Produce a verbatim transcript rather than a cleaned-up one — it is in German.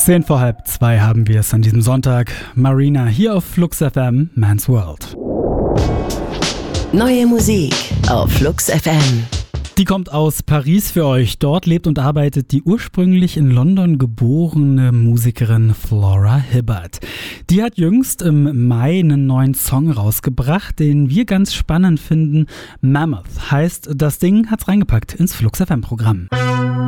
Zehn vor halb zwei haben wir es an diesem Sonntag. Marina hier auf Flux F M, Man's World. Neue Musik auf Flux F M. Die kommt aus Paris für euch. Dort lebt und arbeitet die ursprünglich in London geborene Musikerin Flora Hibbert. Die hat jüngst im Mai einen neuen Song rausgebracht, den wir ganz spannend finden. Mammoth heißt, das Ding hat's reingepackt ins Flux F M Programm.